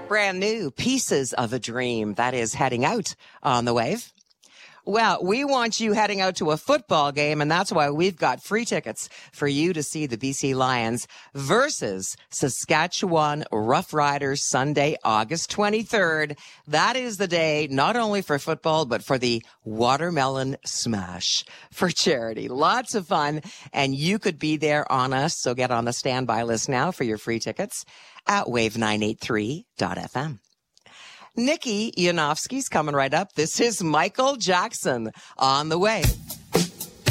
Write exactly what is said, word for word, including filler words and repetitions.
Brand new Pieces of a Dream. That is heading out on the wave. Well, we want you heading out to a football game, and that's why we've got free tickets for you to see the B C Lions versus Saskatchewan Roughriders Sunday, August twenty-third. That is the day not only for football, but for the Watermelon Smash for charity. Lots of fun, and you could be there on us, so get on the standby list now for your free tickets at wave nine eight three dot f m. Nikki Yanofsky's coming right up. This is Michael Jackson on the way.